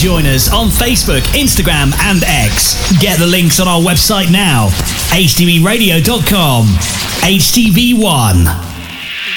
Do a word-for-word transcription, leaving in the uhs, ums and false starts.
join us on Facebook, Instagram and X. Get the links on our website now, h t v radio dot com. H T V one.